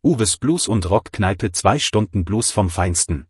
Uwes Blues und Rockkneipe, 2 Stunden Blues vom Feinsten.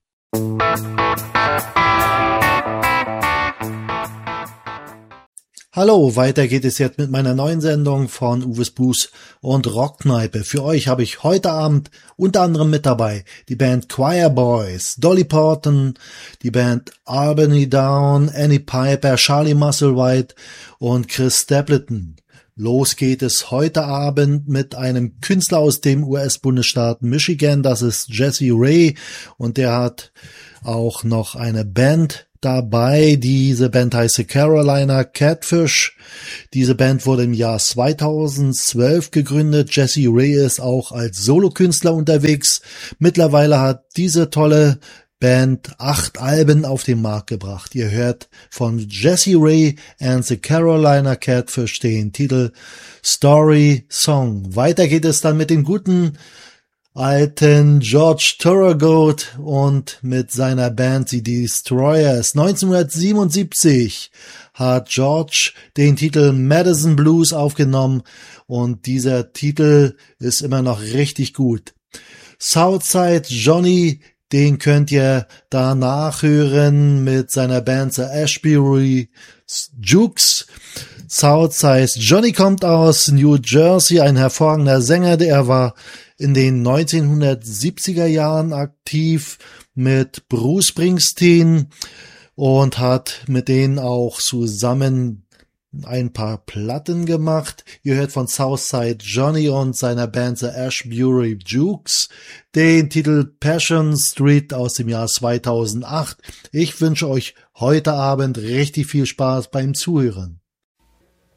Hallo, weiter geht es jetzt mit meiner neuen Sendung von Uwes Blues und Rockkneipe. Für euch habe ich heute Abend unter anderem mit dabei die Band Choir Boys, Dolly Parton, die Band Albany Down, Annie Piper, Charlie Musselwhite und Chris Stapleton. Los geht es heute Abend mit einem Künstler aus dem US-Bundesstaat Michigan, das ist Jesse Ray, und der hat auch noch eine Band dabei. Diese Band heißt The Carolina Catfish. Diese Band wurde im Jahr 2012 gegründet. Jesse Ray ist auch als Solokünstler unterwegs. Mittlerweile hat diese tolle Band 8 Alben auf den Markt gebracht. Ihr hört von Jesse Ray and the Carolina Catfish den Titel Story Song. Weiter geht es dann mit dem guten alten George Thorogood und mit seiner Band The Destroyers. 1977 hat George den Titel Madison Blues aufgenommen und dieser Titel ist immer noch richtig gut. Southside Johnny, den könnt ihr da nachhören mit seiner Band The Ashbury Jukes. Southside Johnny kommt aus New Jersey, ein hervorragender Sänger, der war in den 1970er Jahren aktiv mit Bruce Springsteen und hat mit denen auch zusammen ein paar Platten gemacht. Ihr hört von Southside Johnny und seiner Band The Ashbury Jukes den Titel Passion Street aus dem Jahr 2008. Ich wünsche euch heute Abend richtig viel Spaß beim Zuhören.